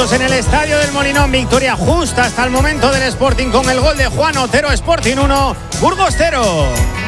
minutos en el Estadio del Molinón. Victoria justa hasta el momento del Sporting con el gol de Juan Otero. Sporting 1, Burgos 0.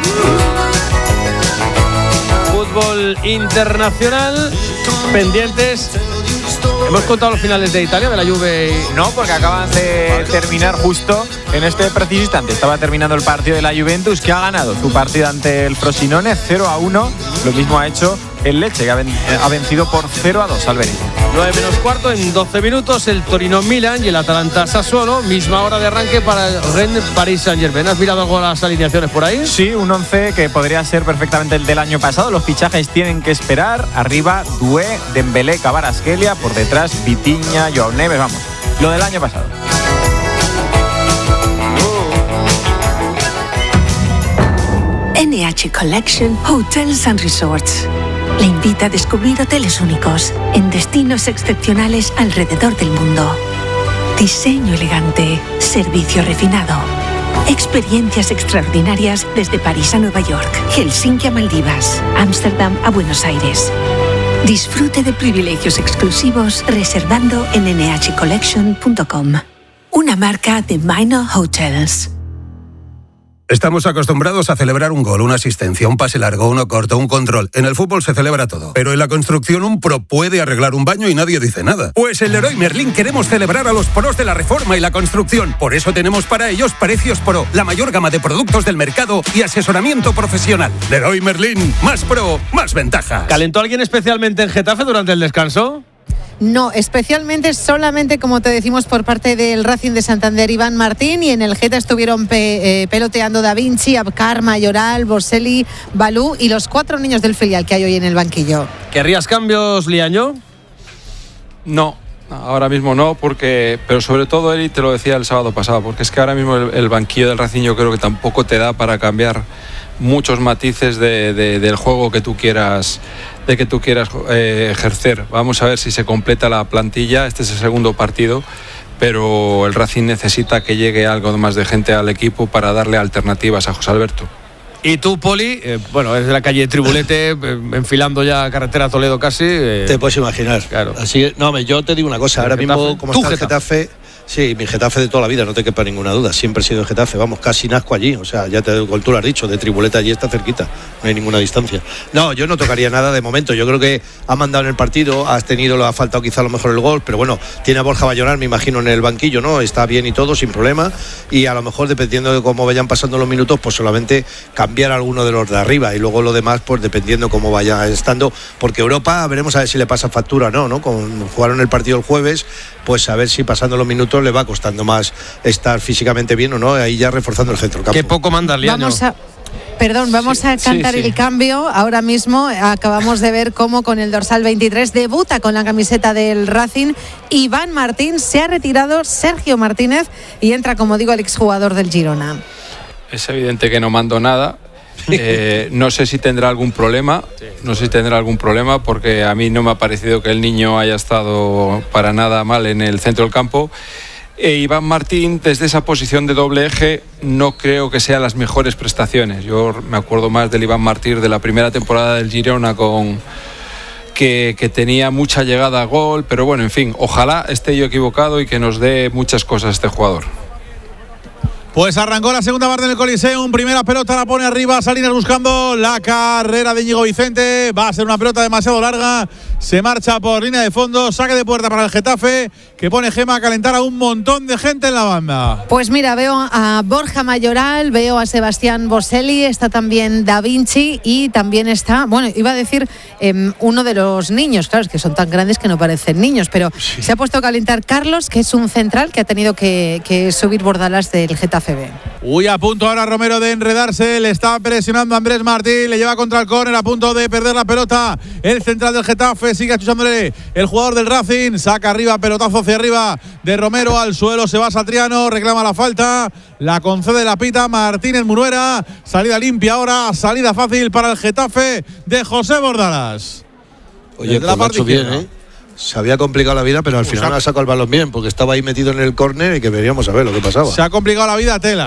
Fútbol internacional, pendientes. ¿Hemos contado los finales de Italia, de la Juve? No, porque acaban de terminar justo en este preciso instante. Estaba terminando el partido de la Juventus, que ha ganado su partido ante el Frosinone 0-1. Lo mismo ha hecho el Lecce, que ha vencido por 0-2 al Benito. 9:15, en 12 minutos, el Torino-Milan y el Atalanta-Sassuolo. Misma hora de arranque para el Rennes-Paris Saint-Germain. ¿Has mirado algo las alineaciones por ahí? Sí, un 11 que podría ser perfectamente el del año pasado. Los fichajes tienen que esperar. Arriba, Doué, Dembélé, Kvaratskhelia. Por detrás, Vitinha, Joao Neves. Vamos, lo del año pasado. NH Collection Hotels and Resorts le invita a descubrir hoteles únicos en destinos excepcionales alrededor del mundo. Diseño elegante, servicio refinado, experiencias extraordinarias desde París a Nueva York, Helsinki a Maldivas, Ámsterdam a Buenos Aires. Disfrute de privilegios exclusivos reservando en nhcollection.com. Una marca de Minor Hotels. Estamos acostumbrados a celebrar un gol, una asistencia, un pase largo, uno corto, un control. En el fútbol se celebra todo. Pero en la construcción un pro puede arreglar un baño y nadie dice nada. Pues en Leroy Merlin queremos celebrar a los pros de la reforma y la construcción. Por eso tenemos para ellos Precios Pro, la mayor gama de productos del mercado y asesoramiento profesional. Leroy Merlin, más pro, más ventajas. ¿Calentó alguien especialmente en Getafe durante el descanso? No, especialmente solamente, como te decimos, por parte del Racing de Santander, Iván Martín, y en el Geta estuvieron peloteando Da Vinci, Abkar, Mayoral, Boselli, Balú y los 4 niños del filial que hay hoy en el banquillo. ¿Querrías cambios, Liaño? No, ahora mismo no, pero sobre todo, Eri, te lo decía el sábado pasado, porque es que ahora mismo el banquillo del Racing yo creo que tampoco te da para cambiar muchos matices del juego que tú quieras ejercer. Vamos a ver si se completa la plantilla. Este es el segundo partido, pero el Racing necesita que llegue algo más de gente al equipo para darle alternativas a José Alberto. Y tú, Poli, es de la calle Tribulete, enfilando ya carretera Toledo casi. Te puedes imaginar. Claro. Así, no, yo te digo una cosa, ahora Getafe. mismo, como está el Getafe, sí, mi Getafe de toda la vida, no te quepa ninguna duda, siempre he sido de Getafe, vamos, casi nazco allí, o sea, ya tú lo has dicho, de Tribuleta allí está cerquita, no hay ninguna distancia. No, yo no tocaría nada de momento, yo creo que ha mandado en el partido, ha faltado quizá a lo mejor el gol, pero bueno, tiene a Borja Mayoral, me imagino, en el banquillo, ¿no? Está bien y todo, sin problema, y a lo mejor dependiendo de cómo vayan pasando los minutos, pues solamente cambiar alguno de los de arriba, y luego lo demás, pues dependiendo cómo vaya estando, porque Europa, veremos a ver si le pasa factura, ¿no? Jugaron el partido el jueves, pues a ver si pasando los minutos le va costando más estar físicamente bien o no, ahí ya reforzando el centro del campo. Qué poco manda Liaño. Vamos a cantar el cambio. Ahora mismo acabamos de ver cómo con el dorsal 23 debuta con la camiseta del Racing Iván Martín. Se ha retirado Sergio Martínez y entra, como digo, el exjugador del Girona. Es evidente que no mando nada. No sé si tendrá algún problema. Porque a mí no me ha parecido que el niño haya estado para nada mal en el centro del campo. Iván Martín, desde esa posición de doble eje, no creo que sean las mejores prestaciones. Yo me acuerdo más del Iván Martín de la primera temporada del Girona, que tenía mucha llegada a gol, pero bueno, en fin, ojalá esté yo equivocado y que nos dé muchas cosas este jugador. Pues arrancó la segunda parte del Coliseum, primera pelota la pone arriba, Salinas buscando la carrera de Íñigo Vicente, va a ser una pelota demasiado larga, se marcha por línea de fondo, saque de puerta para el Getafe, que pone Gema a calentar a un montón de gente en la banda. Pues mira, veo a Borja Mayoral, veo a Sebastián Boselli, está también Da Vinci y también está, iba a decir uno de los niños, claro, es que son tan grandes que no parecen niños, pero sí. Se ha puesto a calentar Carlos, que es un central que ha tenido que subir Bordalas del Getafe. Uy, a punto ahora Romero de enredarse, le está presionando a Andrés Martín, le lleva contra el córner, a punto de perder la pelota el central del Getafe, sigue achuchándole el jugador del Racing, saca arriba, pelotazo hacia arriba de Romero al suelo, se va Satriano, reclama la falta, la concede la pita Martínez Munuera, salida limpia ahora, salida fácil para el Getafe de José Bordalas. Oye, pues lo ha hecho bien, Se había complicado la vida, pero al final ha sacado el balón bien, porque estaba ahí metido en el córner y que veríamos a ver lo que pasaba. Se ha complicado la vida, tela.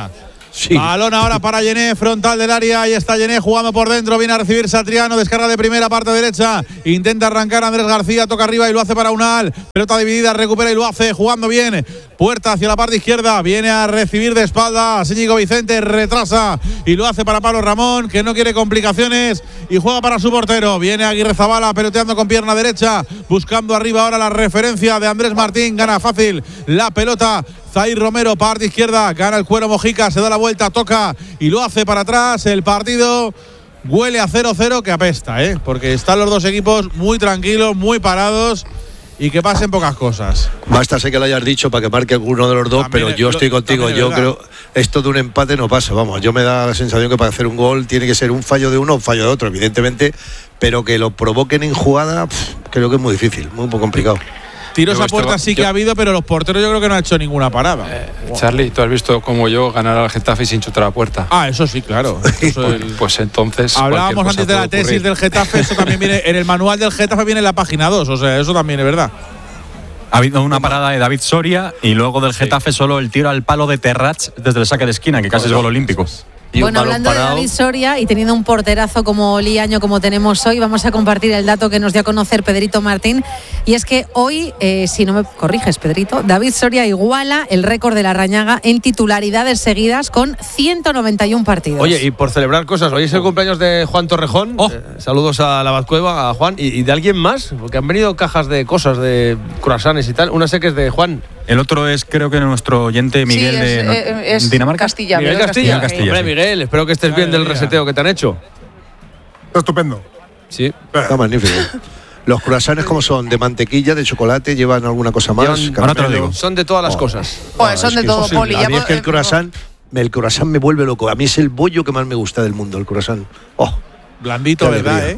Sí. Balón ahora para Yené, frontal del área. Ahí está Yené jugando por dentro. Viene a recibir Satriano. Descarga de primera, parte derecha. Intenta arrancar Andrés García. Toca arriba y lo hace para Unal. Pelota dividida, recupera y lo hace. Jugando bien. Puerta hacia la parte izquierda. Viene a recibir de espaldas Íñigo Vicente. Retrasa y lo hace para Pablo Ramón, que no quiere complicaciones. Y juega para su portero. Viene Aguirrezabala peloteando con pierna derecha. Buscando arriba ahora la referencia de Andrés Martín. Gana fácil la pelota. Zair Romero, parte izquierda, gana el Cuero Mojica, se da la vuelta, toca y lo hace para atrás. El partido huele a 0-0 que apesta, porque están los dos equipos muy tranquilos, muy parados y que pasen pocas cosas. Basta sé que lo hayas dicho para que marque alguno de los dos, también, pero yo estoy contigo. Yo creo esto de un empate no pasa. Vamos, yo me da la sensación que para hacer un gol tiene que ser un fallo de uno o un fallo de otro, evidentemente, pero que lo provoquen en jugada, creo que es muy difícil, muy complicado. Tiros a puerta sí que ha habido, pero los porteros yo creo que no han hecho ninguna parada. Charlie, tú has visto como yo ganar al Getafe sin chutar a puerta. Eso sí, claro. Pues entonces. Hablábamos antes de la tesis del Getafe, eso también viene en el manual del Getafe, viene en la página 2, o sea, eso también es verdad. Ha habido una parada de David Soria y luego del Getafe solo el tiro al palo de Terrats desde el saque de esquina, que casi es gol olímpico. Bueno, hablando de David Soria y teniendo un porterazo como Liaño como tenemos hoy, vamos a compartir el dato que nos dio a conocer Pedrito Martín. Y es que hoy, si no me corriges, Pedrito, David Soria iguala el récord de la Rañaga en titularidades seguidas con 191 partidos. Oye, y por celebrar cosas, hoy es el cumpleaños de Juan Torrejón. Saludos a la Bazcueva, a Juan. ¿Y de alguien más? Porque han venido cajas de cosas, de croissants y tal. Una sé que es de Juan. El otro es, creo que nuestro oyente Miguel es Dinamarca. Castilla. Miguel Castilla. Hombre, sí. Miguel, espero que estés bien del reseteo que te han hecho. Está estupendo. Sí. Está magnífico. Los croissants, ¿cómo son? ¿De mantequilla, de chocolate? ¿Llevan alguna cosa más? Ahora te lo digo. Son de todas las cosas. Pues son de todo, Poli. A mí es que el croissant me vuelve loco. A mí es el bollo que más me gusta del mundo, el croissant. Blandito, ¿verdad?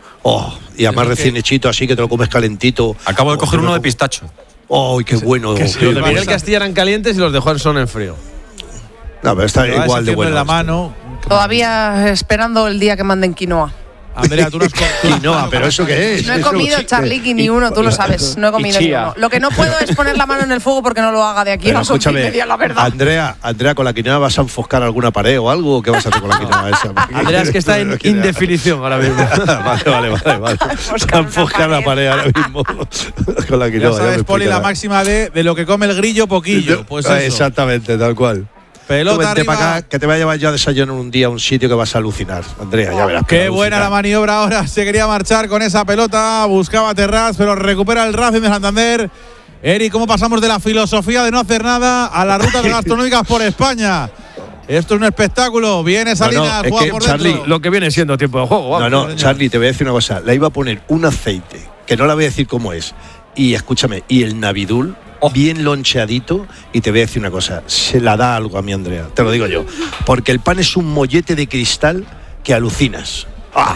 Y además recién hechito, así que te lo comes calentito. Acabo de coger uno de pistacho. Qué bueno. Los de Miguel Castilla eran calientes y los de Juan son en frío. No, pero está igual de bueno. En la mano. Todavía esperando el día que manden quinoa. Andrea, tú no has quinoa, pero ¿eso qué es? No he comido charliqui ni uno, tú lo sabes. No he comido ni uno. Lo que no puedo es poner la mano en el fuego porque no lo haga de aquí a las 11:30, la verdad. Andrea, ¿con la quinoa vas a enfoscar alguna pared o algo? ¿Qué vas a hacer con la quinoa esa? Andrea, es que está en indefinición ahora mismo. Vale. Está enfoscar la pared ahora mismo con la quinoa. Ya sabes, Poli, la máxima de lo que come el grillo, poquillo. Pues eso. Exactamente, tal cual. Pelota arriba. Para acá, que te voy a llevar yo a desayunar un día a un sitio que vas a alucinar, Andrea, ya verás. Qué buena la maniobra ahora, se quería marchar con esa pelota, buscaba Terrats, pero recupera el Racing de Santander. Eri, ¿cómo pasamos de la filosofía de no hacer nada a las rutas gastronómicas por España? Esto es un espectáculo, viene Salinas, juega por Charlie, dentro. Lo que viene siendo tiempo de juego. Vamos. Charlie, te voy a decir una cosa, le iba a poner un aceite, que no la voy a decir cómo es, y escúchame, y el Navidul, bien loncheadito, y te voy a decir una cosa, se la da algo a mi Andrea, te lo digo yo, porque el pan es un mollete de cristal que alucinas.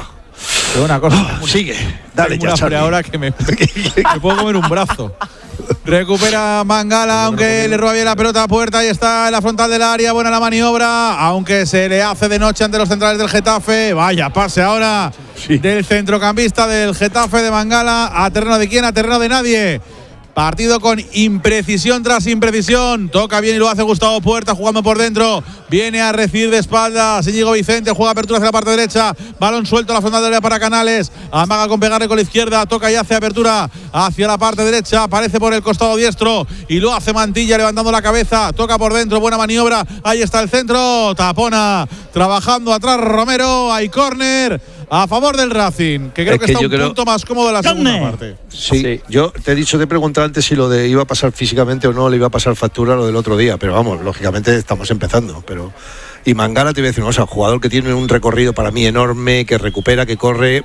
Qué buena cosa. Sigue, dale ya, Charlie. Ahora que me puedo comer un brazo. Recupera Mangala, aunque le roba bien la pelota a puerta. Ahí está en la frontal del área. Buena la maniobra, aunque se le hace de noche ante los centrales del Getafe. Vaya pase ahora del centrocampista del Getafe de Mangala. ¿A terreno de quién? A terreno de nadie. Partido con imprecisión tras imprecisión. Toca bien y lo hace Gustavo Puerta jugando por dentro. Viene a recibir de espaldas Íñigo Vicente. Juega apertura hacia la parte derecha. Balón suelto a la frontal del área para Canales. Amaga con pegarle con la izquierda. Toca y hace apertura hacia la parte derecha. Aparece por el costado diestro y lo hace Mantilla levantando la cabeza. Toca por dentro. Buena maniobra. Ahí está el centro. Tapona. Trabajando atrás Romero. Hay córner a favor del Racing, que creo que está un punto más cómodo de la segunda parte. Sí, yo te he preguntado antes si lo de iba a pasar físicamente o no, le iba a pasar factura lo del otro día, pero vamos, lógicamente estamos empezando. Y Mangala, te voy a decir una cosa, jugador que tiene un recorrido para mí enorme, que recupera, que corre.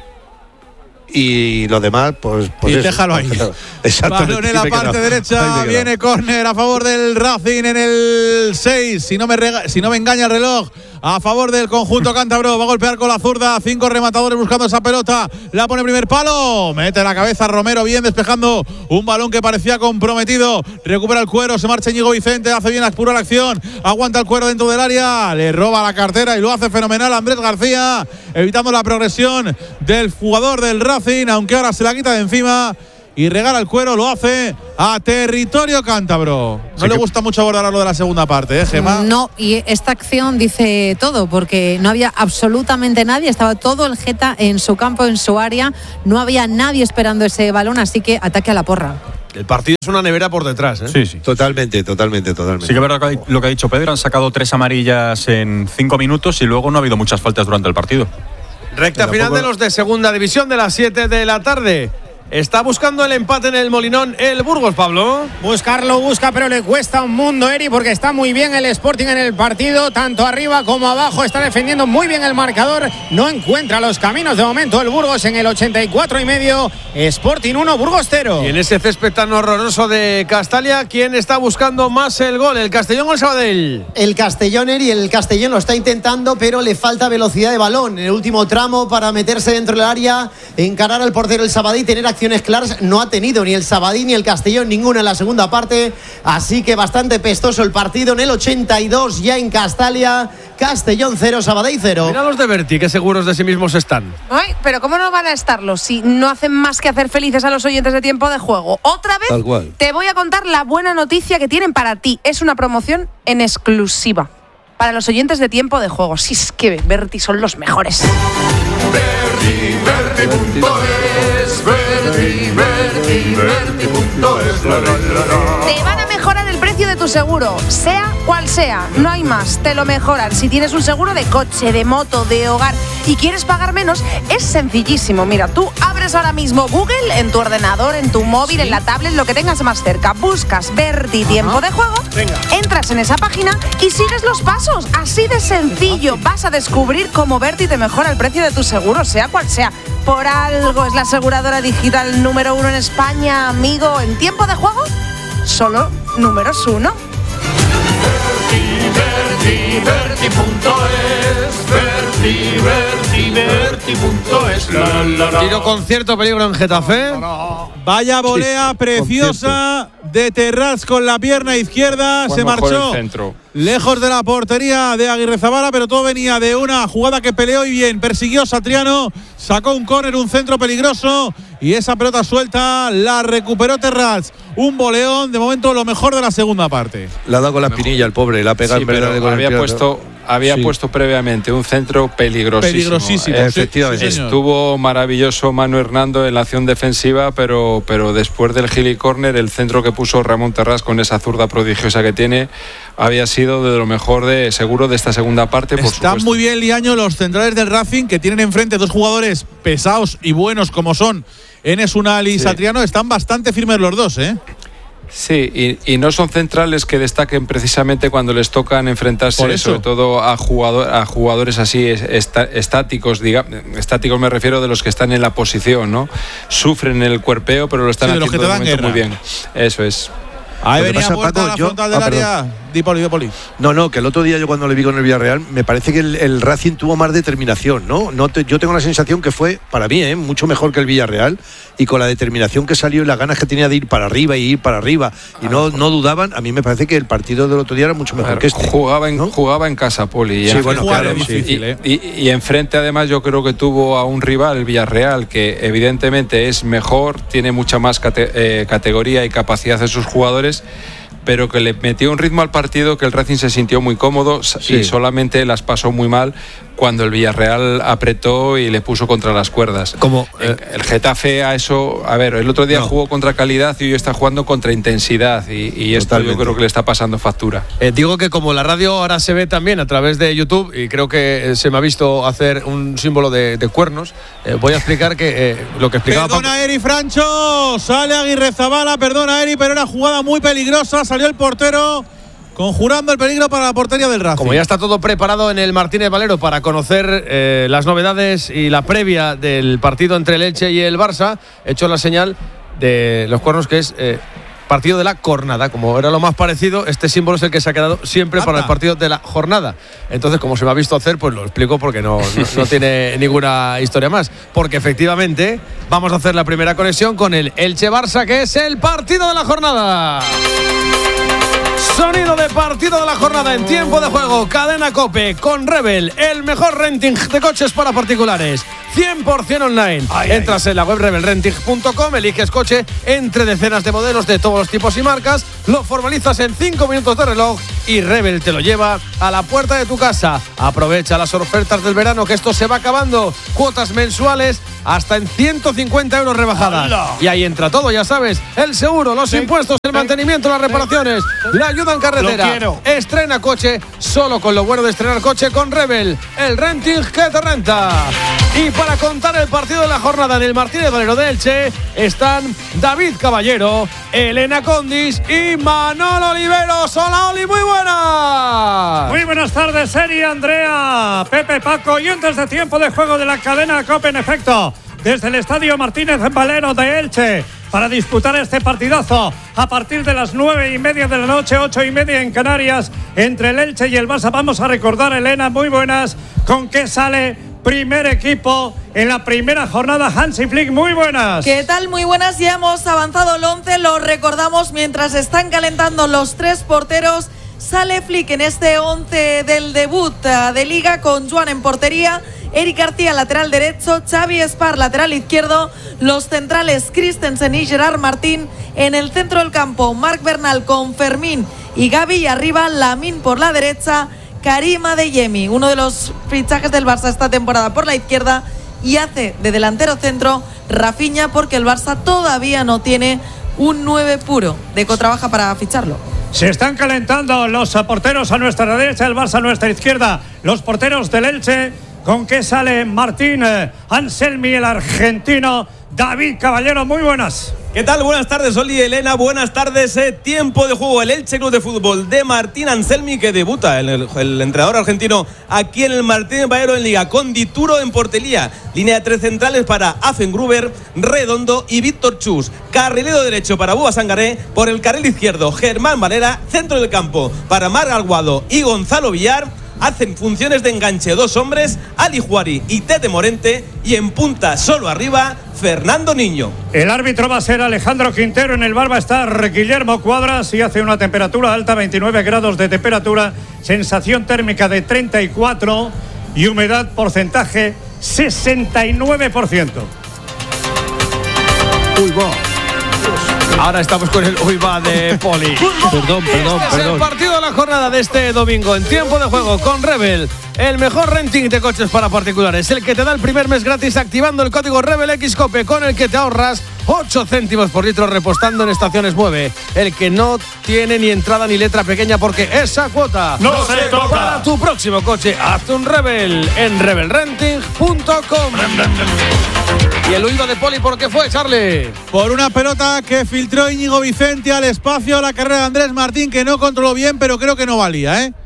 Y lo demás, pues y eso. Déjalo ahí. Exactamente. Balón en la parte derecha. Viene córner a favor del Racing en el 6. Si no me engaña el reloj. A favor del conjunto cántabro. Va a golpear con la zurda. 5 rematadores buscando esa pelota. La pone primer palo. Mete la cabeza Romero bien despejando un balón que parecía comprometido. Recupera el cuero. Se marcha Íñigo Vicente. Hace bien pura la acción. Aguanta el cuero dentro del área. Le roba la cartera y lo hace fenomenal Andrés García. Evitando la progresión del jugador del Racing. Aunque ahora se la quita de encima. y regala el cuero, lo hace a territorio cántabro. No le gusta mucho abordar lo de la segunda parte, Gemma. No, y esta acción dice todo, porque no había absolutamente nadie, estaba todo el Geta en su campo, en su área, no había nadie esperando ese balón, así que ataque a la porra. El partido es una nevera por detrás, ¿eh? Sí. Totalmente. Sí que es verdad que lo que ha dicho Pedro, han sacado 3 amarillas en 5 minutos y luego no ha habido muchas faltas durante el partido. Recta final de los de segunda división de las 7 de la tarde. Está buscando el empate en el Molinón el Burgos, Pablo. Buscarlo busca, pero le cuesta un mundo, Eri, porque está muy bien el Sporting en el partido, tanto arriba como abajo, está defendiendo muy bien el marcador, no encuentra los caminos de momento el Burgos en el 84,5, Sporting 1, Burgos 0. Y en ese césped tan horroroso de Castalia, ¿quién está buscando más el gol? ¿El Castellón o el Sabadell? El Castellón, Eri, el Castellón lo está intentando, pero le falta velocidad de balón en el último tramo para meterse dentro del área, encarar al portero el Sabadell, tener acciones claras no ha tenido ni el Sabadell ni el Castellón ninguna en la segunda parte, así que bastante pestoso el partido en el 82 ya en Castalia. Castellón 0, Sabadell 0. Mira los de Berti, que seguros de sí mismos están. Ay, pero ¿cómo no van a estarlo si no hacen más que hacer felices a los oyentes de Tiempo de Juego? Otra vez te voy a contar la buena noticia que tienen para ti. Es una promoción en exclusiva para los oyentes de Tiempo de Juego. Si es que Berti son los mejores. Te van a mejorar el precio de tu seguro, sea cual sea, no hay más, te lo mejoran. Si tienes un seguro de coche, de moto, de hogar y quieres pagar menos, es sencillísimo. Mira, tú abres ahora mismo Google en tu ordenador, en tu móvil, en la tablet, lo que tengas más cerca, buscas Berti Tiempo de Juego, entras en esa página y sigues los pasos, así de sencillo. Vas a descubrir cómo Berti te mejora el precio de tu seguro, sea cual sea. Por algo es la aseguradora digital número 1 en España, amigo. En Tiempo de Juego, solo números 1. Berti.es. Tiro con cierto peligro en Getafe. Vaya volea preciosa de Terrats con la pierna izquierda. Se marchó lejos de la portería de Aguirrezabala, pero todo venía de una jugada que peleó y bien. Persiguió Satriano, sacó un córner, un centro peligroso y esa pelota suelta la recuperó Terrats. Un voleón, de momento lo mejor de la segunda parte. La ha dado con la espinilla el pobre, la ha pegado en verdad con había puesto previamente un centro peligrosísimo. Efectivamente. Estuvo maravilloso Manu Hernando en la acción defensiva, pero después del gili corner, el centro que puso Ramón Terrats con esa zurda prodigiosa que tiene, había sido de lo mejor seguro de esta segunda parte. Están muy bien, Liaño, los centrales del Racing, que tienen enfrente dos jugadores pesados y buenos como son Enes Unal y Satriano. Están bastante firmes los dos, ¿eh? Sí, y no son centrales que destaquen precisamente cuando les tocan enfrentarse, sobre todo a jugadores así estáticos, estáticos me refiero de los que están en la posición, ¿no? Sufren el cuerpeo, pero lo están haciendo de momento muy bien. Eso es. Ahí venía puerta a la frontal del área. Di Poli. No, que el otro día yo cuando le vi con el Villarreal, me parece que el Racing tuvo más determinación, ¿no? Yo tengo la sensación que fue, para mí, mucho mejor que el Villarreal, y con la determinación que salió y las ganas que tenía de ir para arriba y no dudaban. A mí me parece que el partido del otro día era mucho mejor que este. Jugaba en casa, Poli. Sí, bueno, claro. Y enfrente, además, yo creo que tuvo a un rival, el Villarreal, que evidentemente es mejor, tiene mucha más categoría y capacidad de sus jugadores, pero que le metió un ritmo al partido que el Racing se sintió muy cómodo y solamente las pasó muy mal cuando el Villarreal apretó y le puso contra las cuerdas. El Getafe a eso, el otro día jugó contra calidad y hoy está jugando contra intensidad y esto yo creo que le está pasando factura. Digo que como la radio ahora se ve también a través de YouTube y creo que se me ha visto hacer un símbolo de cuernos, voy a explicar que lo que explicaba. Perdona Eri Francho, sale Aguirrezabala, perdona Eri, pero era jugada muy peligrosa, salió el portero conjurando el peligro para la portería del Racing. Como ya está todo preparado en el Martínez Valero para conocer las novedades y la previa del partido entre el Elche y el Barça, he hecho la señal de los cuernos, que es partido de la jornada. Como era lo más parecido, este símbolo es el que se ha quedado siempre para el partido de la jornada. Entonces, como se me ha visto hacer, pues lo explico porque no tiene ninguna historia más. Porque efectivamente vamos a hacer la primera conexión con el Elche-Barça, que es el partido de la jornada. Sonido Pedazo de partido de la jornada en tiempo de juego. Cadena COPE con Rebel, el mejor renting de coches para particulares. 100% online. Entras en la web rebelrenting.com, eliges coche entre decenas de modelos de todos los tipos y marcas, lo formalizas en 5 minutos de reloj y Rebel te lo lleva a la puerta de tu casa. Aprovecha las ofertas del verano, que esto se va acabando. Cuotas mensuales hasta en 150 euros rebajadas. ¡Hala! Y ahí entra todo, ya sabes. El seguro, los impuestos, el mantenimiento, las reparaciones, la ayuda en carretera. Estrena coche solo con lo bueno de estrenar coche con Rebel, el renting que te renta. Y para contar el partido de la jornada en el Martínez Valero de Elche están David Caballero, Elena Condis y Manolo Oliveros. Hola, Oli, muy buenas. Muy buenas tardes, Eri, Andrea, Pepe, Paco y antes de tiempo de juego de la cadena COPE, en efecto, desde el Estadio Martínez Valero de Elche, para disputar este partidazo a partir de las 9:30 de la noche, 8:30 en Canarias, entre el Elche y el Barça. Vamos a recordar, Elena, muy buenas, con qué sale primer equipo en la primera jornada. Hansi Flick, muy buenas. ¿Qué tal? Muy buenas, ya hemos avanzado el 11, lo recordamos mientras están calentando los 3 porteros. Sale Flick en este 11 del debut de Liga con Joan en portería, Eric García lateral derecho, Xavi Espar lateral izquierdo, los centrales Christensen y Gerard Martín, en el centro del campo Marc Bernal con Fermín y Gavi, y arriba Lamine por la derecha, Karim Adeyemi, uno de los fichajes del Barça esta temporada por la izquierda, y hace de delantero centro Rafinha, porque el Barça todavía no tiene un 9 puro. Deco trabaja para ficharlo. Se están calentando los porteros a nuestra derecha, el Barça a nuestra izquierda, los porteros del Elche. ¿Con qué sale Martín Anselmi, el argentino? David Caballero, muy buenas. ¿Qué tal? Buenas tardes, Oli y Elena. Buenas tardes. Tiempo de juego. El Elche Club de Fútbol de Martín Anselmi, que debuta el entrenador argentino aquí en el Martínez Valero en Liga, con Dituro en portería. Línea de 3 centrales para Affengruber, Redondo y Víctor Chus. Carrilero derecho para Búa Sangaré. Por el carril izquierdo, Germán Valera. Centro del campo para Marc Aguado y Gonzalo Villar. Hacen funciones de enganche 2 hombres, Ali Juari y Tete Morente, y en punta solo arriba Fernando Niño. El árbitro va a ser Alejandro Quintero, en el bar va a estar Guillermo Cuadras y hace una temperatura alta, 29 grados de temperatura, sensación térmica de 34 y humedad porcentaje 69%. Uy, va. Ahora estamos con el uy va de Poli. Perdón. Es el partido de la jornada de este domingo en tiempo de juego con Rebel, el mejor renting de coches para particulares, el que te da el primer mes gratis activando el código RebelXCOPE, con el que te ahorras 8 céntimos por litro repostando en estaciones Mueve, el que no tiene ni entrada ni letra pequeña, porque esa cuota no se toca. Para tu próximo coche, hazte un Rebel en rebelrenting.com. ¿Y el huido de Poli por qué fue, Charlie? Por una pelota que filtró Íñigo Vicente al espacio, la carrera de Andrés Martín, que no controló bien, pero creo que no valía, ¿eh?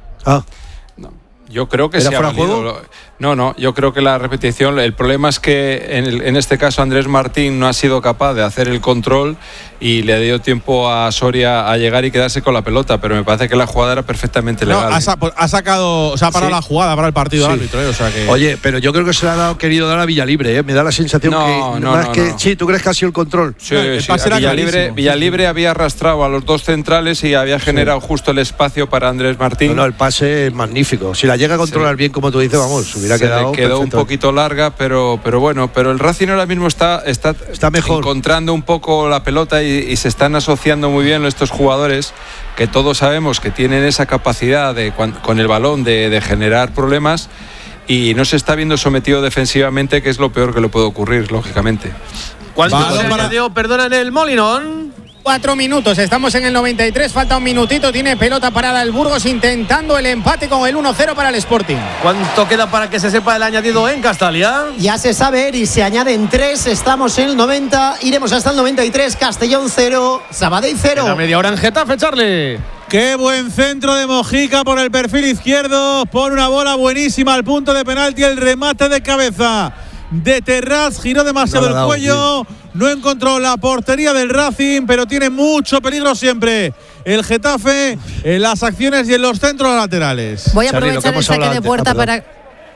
Yo creo que se ha valido. No, yo creo que la repetición, el problema es que en este caso Andrés Martín no ha sido capaz de hacer el control y le dio tiempo a Soria a llegar y quedarse con la pelota, pero me parece que la jugada era perfectamente legal. Ha sacado, o sea, ha parado la jugada para el partido del árbitro, o sea que... Oye, pero yo creo que se le ha querido dar a Villalibre, ¿eh? Me da la sensación que sí, ¿tú crees que ha sido el control? Sí, Villalibre había arrastrado a los 2 centrales y había generado justo el espacio para Andrés Martín. No, el pase es magnífico. Si la llega a controlar bien, como tú dices, vamos, hubiera quedado. Le quedó un poquito larga, pero bueno, pero el Racing ahora mismo está mejor, encontrando un poco la pelota y se están asociando muy bien estos jugadores, que todos sabemos que tienen esa capacidad con el balón de generar problemas, y no se está viendo sometido defensivamente, que es lo peor que le puede ocurrir, lógicamente. ¿Cuánto se añadió, perdona, en el Molinón? 4 minutos, estamos en el 93, falta un minutito, tiene pelota parada el Burgos intentando el empate con el 1-0 para el Sporting. ¿Cuánto queda para que se sepa el añadido en Castalia? Ya se sabe, y se añaden 3, estamos en el 90, iremos hasta el 93, Castellón 0, Sabadell 0. La media hora en Getafe, Charlie. Qué buen centro de Mojica por el perfil izquierdo, pone una bola buenísima al punto de penalti, el remate de cabeza de Terrats, giró demasiado el cuello, no encontró la portería del Racing, pero tiene mucho peligro siempre el Getafe en las acciones y en los centros laterales. Voy a aprovechar el saque de puerta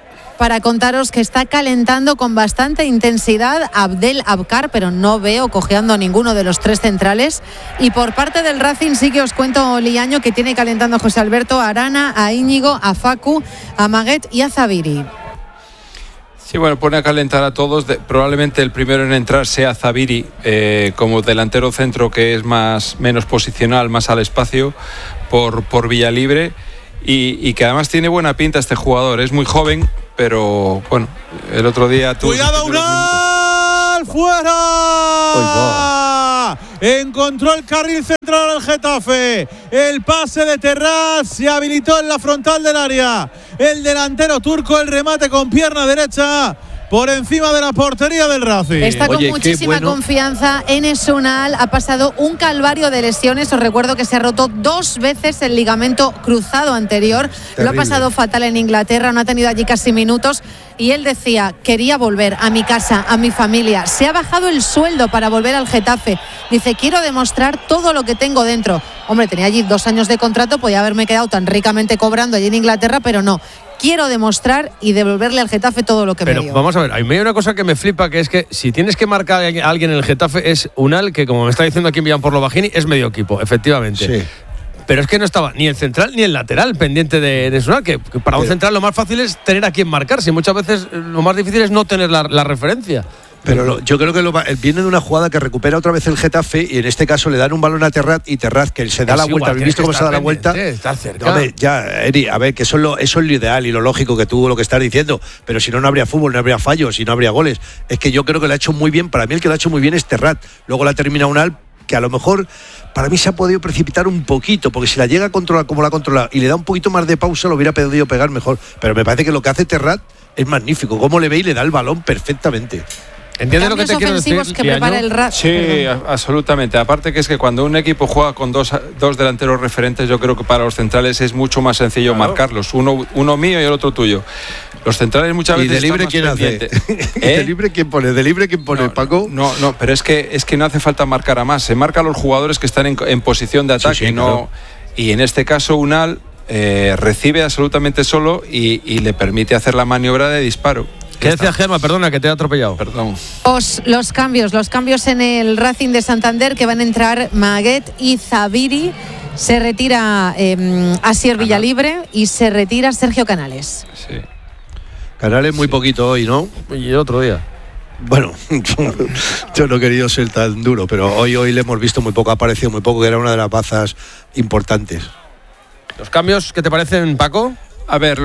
para contaros que está calentando con bastante intensidad Abdel Abkar, pero no veo cojeando a ninguno de los tres centrales. Y por parte del Racing sí que os cuento, Liaño, que tiene calentando a José Alberto, a Arana, a Íñigo, a Facu, a Maguet y a Zabiri. Sí, bueno, pone a calentar a todos. Probablemente el primero en entrar sea Zabiri como delantero centro, que es menos posicional, más al espacio por Villalibre, y que además tiene buena pinta este jugador. Es muy joven, pero bueno, el otro día tuvo... ¡Cuidado, Unal! ¡Fuera! Encontró el carril central del Getafe. El pase de Terraz se habilitó en la frontal del área. El delantero turco, el remate con pierna derecha por encima de la portería del Racing. Está con muchísima confianza en Unal. Ha pasado un calvario de lesiones. Os recuerdo que se ha roto 2 veces el ligamento cruzado anterior. Terrible. Lo ha pasado fatal en Inglaterra, no ha tenido allí casi minutos. Y él decía, quería volver a mi casa, a mi familia. Se ha bajado el sueldo para volver al Getafe. Dice, quiero demostrar todo lo que tengo dentro. Hombre, tenía allí 2 años de contrato, podía haberme quedado tan ricamente cobrando allí en Inglaterra, pero no. Quiero demostrar y devolverle al Getafe todo lo que me dio. Pero vamos a ver, a mí hay una cosa que me flipa, que es que si tienes que marcar a alguien en el Getafe es Unal, que como me está diciendo aquí Millán por lo Bajini, es medio equipo, efectivamente. Sí. Pero es que no estaba ni el central ni el lateral pendiente de Unal, que para un central lo más fácil es tener a quien marcarse. Muchas veces lo más difícil es no tener la referencia. Pero yo creo que viene de una jugada que recupera otra vez el Getafe, y en este caso le dan un balón a Terraz, y Terraz, que se da la vuelta, ¿habéis visto cómo se da la vuelta? Está cerca. A ver, ya, Eri, a ver, que eso es lo ideal y lo lógico que tú lo que estás diciendo, pero si no, no habría fútbol, no habría fallos y no habría goles. Es que yo creo que lo ha hecho muy bien. Para mí el que lo ha hecho muy bien es Terraz. Luego la termina Unal, que a lo mejor para mí se ha podido precipitar un poquito, porque si la llega a controlar como la ha controlado y le da un poquito más de pausa, lo hubiera podido pegar mejor. Pero me parece que lo que hace Terraz es magnífico. Cómo le ve y le da el balón perfectamente. ¿Entiendes lo que te quiero decir? Que prepara el sí, absolutamente. Aparte que es que cuando un equipo juega con dos delanteros referentes, yo creo que para los centrales es mucho más sencillo marcarlos. Uno mío y el otro tuyo. Los centrales muchas veces... ¿Y de libre quién hace? ¿De libre quién pone? ¿De libre quién pone, Paco? No, pero es que no hace falta marcar a más. Se marca a los jugadores que están en posición de ataque. Sí, claro. Y en este caso Unal recibe absolutamente solo y le permite hacer la maniobra de disparo. ¿Qué decía Germa? Perdona, que te he atropellado. Perdón. Los cambios en el Racing de Santander, que van a entrar Maguet y Zabiri. Se retira Asier Villalibre y se retira Sergio Canales. Sí. Canales muy poquito hoy, ¿no? Y el otro día. Bueno, yo no he querido ser tan duro, pero hoy le hemos visto muy poco, ha aparecido muy poco, que era una de las bazas importantes. ¿Los cambios qué te parecen, Paco? A ver,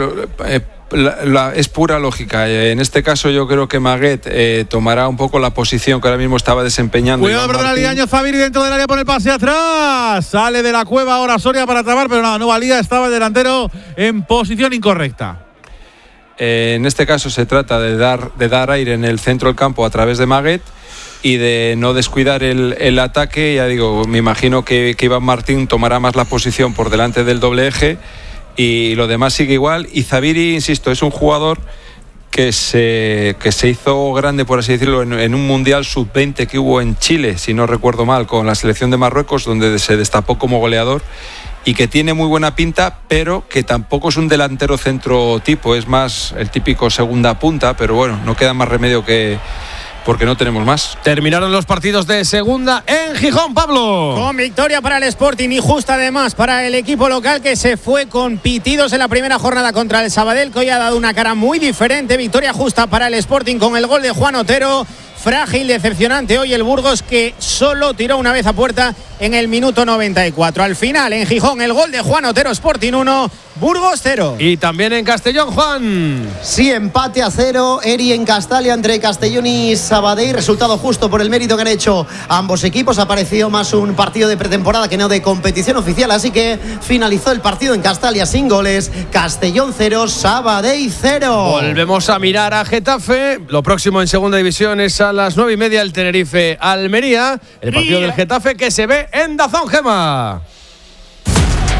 es pura lógica. En este caso yo creo que Maguet tomará un poco la posición que ahora mismo estaba desempeñando. Cuidado, perdón, Liaño. Zabiri dentro del área pone el pase atrás. Sale de la cueva ahora Soria para trabar, pero nada, no valía. Estaba el delantero en posición incorrecta. En este caso se trata de dar aire en el centro del campo a través de Maguet y de no descuidar el ataque. Ya digo, me imagino que Iván Martín tomará más la posición por delante del doble eje y lo demás sigue igual. Y Zabiri, insisto, es un jugador que se hizo grande, por así decirlo, en un Mundial Sub-20 que hubo en Chile, si no recuerdo mal, con la selección de Marruecos, donde se destapó como goleador, y que tiene muy buena pinta, pero que tampoco es un delantero centro tipo, es más el típico segunda punta, pero bueno, no queda más remedio que... porque no tenemos más. Terminaron los partidos de segunda en Gijón, Pablo. Con victoria para el Sporting y justa además para el equipo local, que se fue con pitidos en la primera jornada contra el Sabadell, que hoy ha dado una cara muy diferente. Victoria justa para el Sporting con el gol de Juan Otero. Frágil, decepcionante hoy el Burgos, que solo tiró una vez a puerta en el minuto 94. Al final, en Gijón, el gol de Juan Otero, Sporting 1, Burgos 0. Y también en Castellón, Juan. Sí, empate a 0, Eri en Castalia entre Castellón y Sabadell. Resultado justo por el mérito que han hecho ambos equipos. Ha parecido más un partido de pretemporada que no de competición oficial. Así que finalizó el partido en Castalia sin goles. Castellón 0, Sabadell 0. Volvemos a mirar a Getafe. Lo próximo en segunda división es a las 9:30 el Tenerife-Almería. El partido del Getafe que se ve en DAZN, Gema.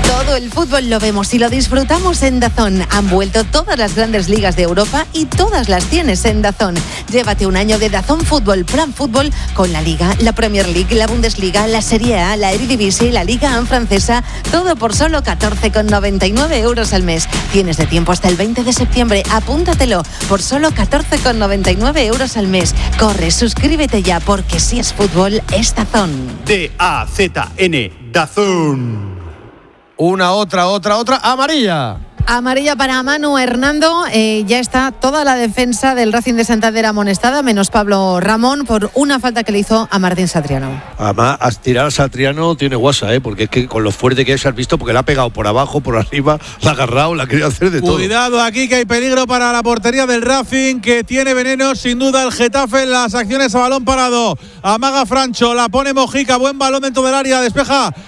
Todo el fútbol lo vemos y lo disfrutamos en DAZN. Han vuelto todas las grandes ligas de Europa y todas las tienes en DAZN. Llévate un año de DAZN Fútbol, Plan Fútbol, con la Liga, la Premier League, la Bundesliga, la Serie A, la Eredivisie y la Liga francesa. Todo por solo 14,99 euros al mes. Tienes de tiempo hasta el 20 de septiembre. Apúntatelo por solo 14,99 euros al mes. Corre, suscríbete ya, porque si es fútbol, es DAZN. DAZN, DAZN. Una, otra, amarilla. Amarilla para Manu Hernando. Ya está toda la defensa del Racing de Santander amonestada, menos Pablo Ramón, por una falta que le hizo a Martín Satriano. Además, a tirar a Satriano tiene guasa, porque es que con lo fuerte que es, has visto, porque le ha pegado por abajo, por arriba, la ha agarrado, la ha querido hacer de todo. Cuidado aquí, que hay peligro para la portería del Racing, que tiene veneno, sin duda, el Getafe en las acciones a balón parado. Amaga Francho, la pone Mojica, buen balón dentro del área, despeja